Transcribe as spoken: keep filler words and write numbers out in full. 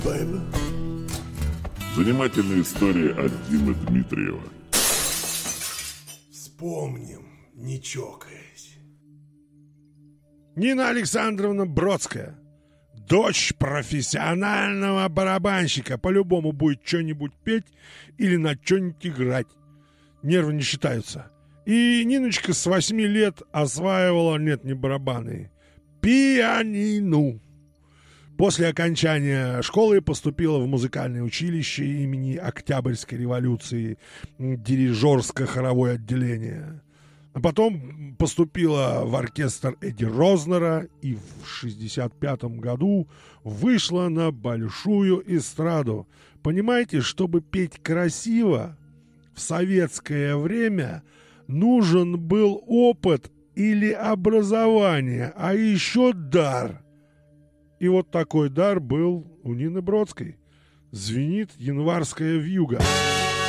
Занимательная история от Димы Дмитриева. Вспомним, не чокаясь. Нина Александровна Бродская, дочь профессионального барабанщика, по-любому будет что-нибудь петь или на что-нибудь играть. Нервы не считаются. И Ниночка с восьми лет осваивала, нет, не барабаны, пианино. После окончания школы поступила в музыкальное училище имени Октябрьской революции, дирижерско-хоровое отделение. А потом поступила в оркестр Эдди Рознера и в шестьдесят пятом году вышла на большую эстраду. Понимаете, чтобы петь красиво, в советское время нужен был опыт или образование, а еще дар. И вот такой дар был у Нины Бродской. Звенит январская вьюга.